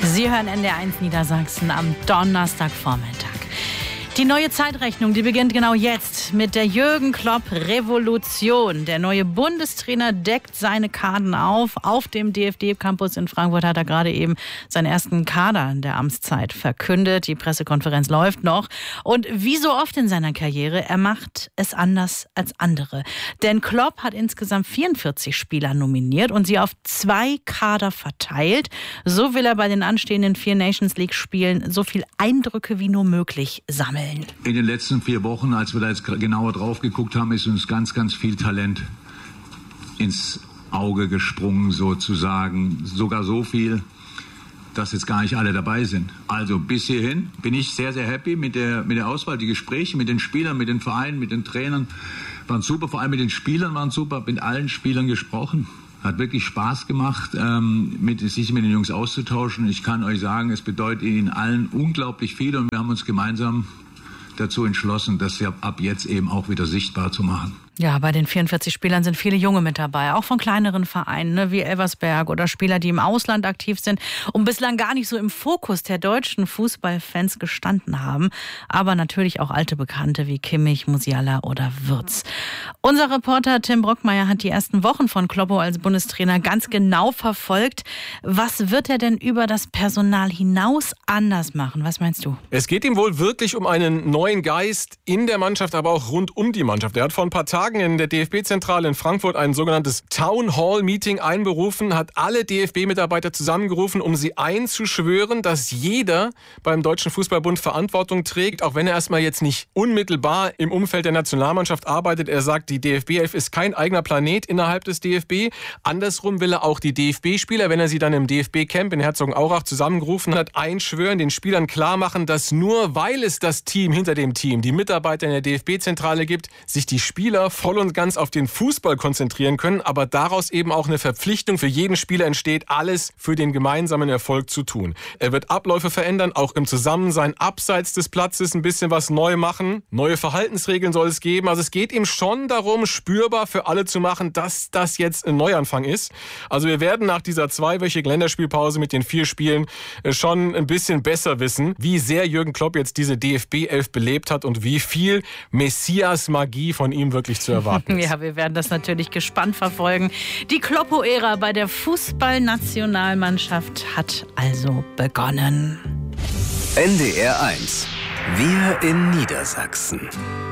Sie hören NDR1 Niedersachsen am Donnerstagvormittag. Die neue Zeitrechnung, die beginnt genau jetzt mit der Jürgen Klopp-Revolution. Der neue Bundestrainer deckt seine Karten auf dem DFB-Campus in Frankfurt hat er gerade eben seinen ersten Kader in der Amtszeit verkündet. Die Pressekonferenz läuft noch. Und wie so oft in seiner Karriere, er macht es anders als andere. Denn Klopp hat insgesamt 44 Spieler nominiert und sie auf 2 Kader verteilt. So will er bei den anstehenden 4 Nations League-Spielen so viel Eindrücke wie nur möglich sammeln. In den letzten 4 Wochen, als wir da jetzt genauer drauf geguckt haben, ist uns ganz, ganz viel Talent ins Auge gesprungen sozusagen. Sogar so viel, dass jetzt gar nicht alle dabei sind. Also bis hierhin bin ich sehr, sehr happy mit der Auswahl. Die Gespräche mit den Spielern, mit den Vereinen, mit den Trainern waren super. Vor allem mit den Spielern waren super. Mit allen Spielern gesprochen. Hat wirklich Spaß gemacht, sich mit den Jungs auszutauschen. Ich kann euch sagen, es bedeutet ihnen allen unglaublich viel und wir haben uns gemeinsam dazu entschlossen, das ja ab jetzt eben auch wieder sichtbar zu machen. Ja, bei den 44 Spielern sind viele Junge mit dabei, auch von kleineren Vereinen, wie Elversberg oder Spieler, die im Ausland aktiv sind und bislang gar nicht so im Fokus der deutschen Fußballfans gestanden haben. Aber natürlich auch alte Bekannte wie Kimmich, Musiala oder Wirtz. Unser Reporter Tim Brockmeier hat die ersten Wochen von Kloppo als Bundestrainer ganz genau verfolgt. Was wird er denn über das Personal hinaus anders machen? Was meinst du? Es geht ihm wohl wirklich um einen neuen Geist in der Mannschaft, aber auch rund um die Mannschaft. Er hat vor ein paar Tagen in der DFB-Zentrale in Frankfurt ein sogenanntes Town Hall Meeting einberufen, hat alle DFB-Mitarbeiter zusammengerufen, um sie einzuschwören, dass jeder beim Deutschen Fußballbund Verantwortung trägt, auch wenn er erstmal jetzt nicht unmittelbar im Umfeld der Nationalmannschaft arbeitet. Er sagt, die DFB 11 ist kein eigener Planet innerhalb des DFB. Andersrum will er auch die DFB-Spieler, wenn er sie dann im DFB-Camp in Herzogenaurach zusammengerufen hat, einschwören, den Spielern klar machen, dass nur weil es das Team hinter dem Team, die Mitarbeiter in der DFB-Zentrale gibt, sich die Spieler voll und ganz auf den Fußball konzentrieren können, aber daraus eben auch eine Verpflichtung für jeden Spieler entsteht, alles für den gemeinsamen Erfolg zu tun. Er wird Abläufe verändern, auch im Zusammensein abseits des Platzes ein bisschen was neu machen. Neue Verhaltensregeln soll es geben. Also es geht ihm schon darum, spürbar für alle zu machen, dass das jetzt ein Neuanfang ist. Also wir werden nach dieser 2-wöchigen Länderspielpause mit den 4 Spielen schon ein bisschen besser wissen, wie sehr Jürgen Klopp jetzt diese DFB 11 belebt hat und wie viel Messias-Magie von ihm wirklich zu erwarten ist. Ja, wir werden das natürlich gespannt verfolgen. Die Kloppo-Ära bei der Fußballnationalmannschaft hat also begonnen. NDR 1. Wir in Niedersachsen.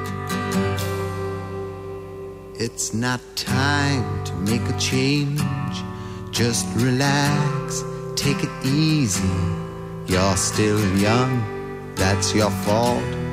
It's not time to make a change. Just relax, take it easy. You're still young, that's your fault.